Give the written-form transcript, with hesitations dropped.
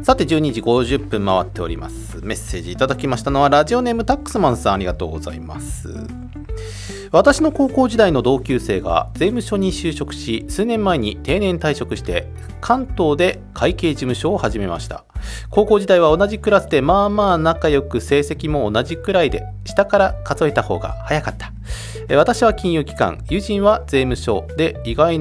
さて12時50分回っております。メッセージいただきましたのはラジオネームタックスマンさん、ありがとうございます。私の高校時代の同級生が税務署に就職し、数年前に定年退職して関東で会計事務所を始めました。高校時代は同じクラスでまあまあ仲良く、成績も同じくらいで下から数えた方が早かった。私は金融機関、友人は税務署で、意外